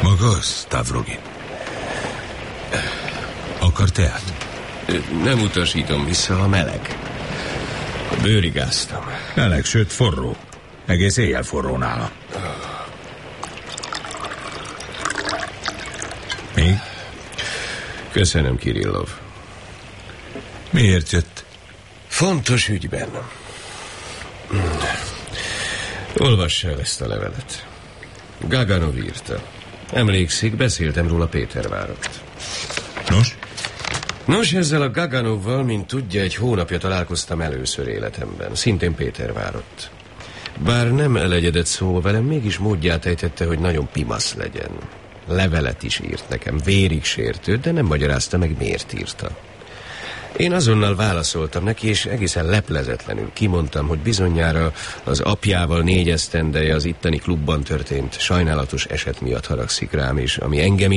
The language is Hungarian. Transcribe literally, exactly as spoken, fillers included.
Maga az, Stavrogin? Akar teát? Nem utasítom vissza, a meleg. Bőrig áztam. Meleg, sőt forró. Egész éjjel forró nála. Mi? Köszönöm, Kirillov. Miért jött? Fontos ügyben. Olvassa el ezt a levelet. Gaganov írta. Emlékszik, beszéltem róla Pétervárott. Nos? Nos, ezzel a Gaganovval, mint tudja, egy hónapja találkoztam először életemben. Szintén Pétervárott. Bár nem elegyedett szó velem, mégis módját ejtette, hogy nagyon pimasz legyen. Levelet is írt nekem, vérig sértőt, de nem magyarázta meg, miért írta. Én azonnal válaszoltam neki, és egészen leplezetlenül kimondtam, hogy bizonyára az apjával négy esztendeje az itteni klubban történt sajnálatos eset miatt haragszik rám, és ami engem